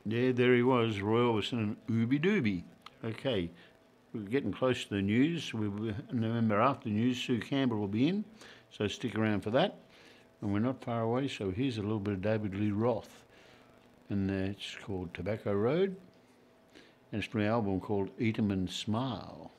Yeah, there he was, Roy Orbison and Ooby Dooby. Okay, we're getting close to the news. November after news, Sue Campbell will be in, so stick around for that. And we're not far away, so here's a little bit of David Lee Roth, and it's called Tobacco Road, and it's from an album called Eat 'em and Smile.